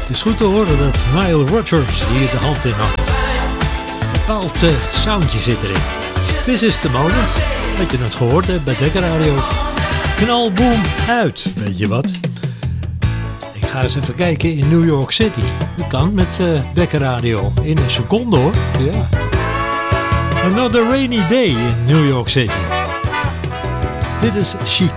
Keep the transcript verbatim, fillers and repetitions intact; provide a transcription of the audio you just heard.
Het is goed te horen dat Nile Rodgers hier de hand in had. Een bepaald uh, soundje zit erin. This is the moment. Dat je het gehoord hebt bij Dekker Radio. Knalboom uit, weet je wat? Ik ga eens even kijken in New York City. Dat kan met uh, Dekker Radio. In een seconde hoor. Ja. Another rainy day in New York City. Dit is Chic.